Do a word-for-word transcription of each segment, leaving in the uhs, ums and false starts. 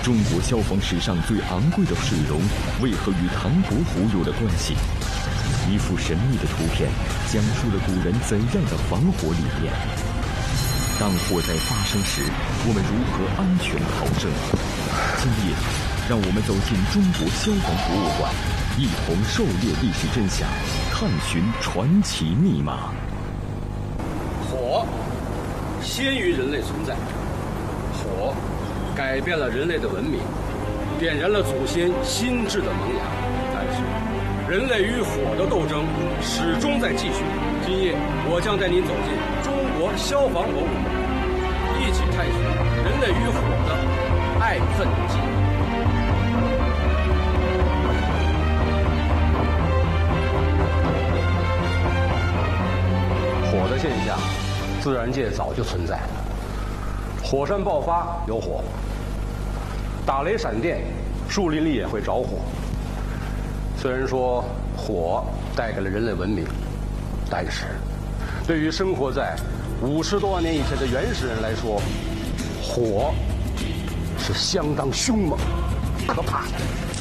中国消防史上最昂贵的水龙为何与唐伯虎有了关系？一幅神秘的图片讲述了古人怎样的防火理念。当火灾发生时，我们如何安全逃生？今夜，让我们走进中国消防博物馆，一同狩猎历史真相，探寻传奇密码。 火先于人类存在，火改变了人类的文明，点燃了祖先心智的萌芽。但是，人类与火的斗争始终在继续。今夜，我将带您走进中国消防博物馆，一起探寻人类与火的爱恨记。火的现象，自然界早就存在。火山爆发有火，打雷闪电，树林里也会着火。虽然说火带给了人类文明，但是对于生活在五十多万年以前的原始人来说，火是相当凶猛、可怕的。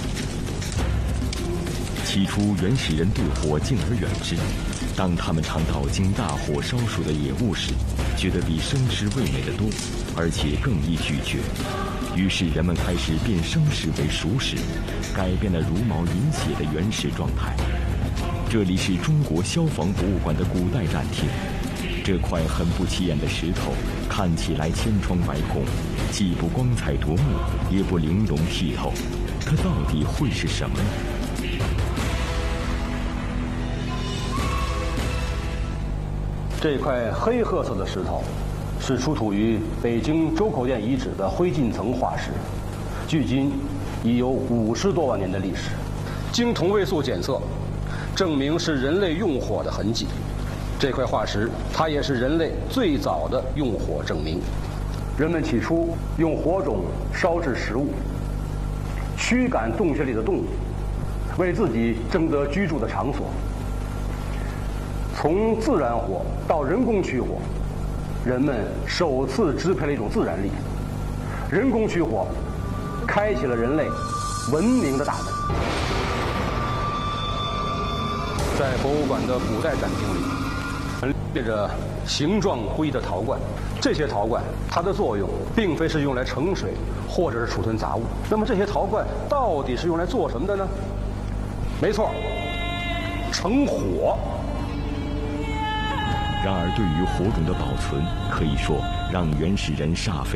起初，原始人对火敬而远之。当他们尝到经大火烧熟的野物时，觉得比生吃味美得多，而且更易咀嚼。于是人们开始变生食为熟食，改变了茹毛饮血的原始状态。这里是中国消防博物馆的古代展厅，这块很不起眼的石头看起来千疮百孔，既不光彩夺目，也不玲珑剔透，它到底会是什么呢？ 这块黑褐色的石头是出土于北京周口店遗址的灰烬层化石，距今已有五十多万年的历史。经同位素检测，证明是人类用火的痕迹。这块化石，它也是人类最早的用火证明。人们起初用火种烧制食物，驱赶洞穴里的动物，为自己争得居住的场所。从自然火到人工取火，人们首次支配了一种自然力。人工取火开启了人类文明的大门。在博物馆的古代展厅里，陈列着形状不一的陶罐。这些陶罐它的作用并非是用来盛水或者是储存杂物。那么这些陶罐到底是用来做什么的呢？没错，盛火。 然而，对于火种的保存，可以说让原始人煞费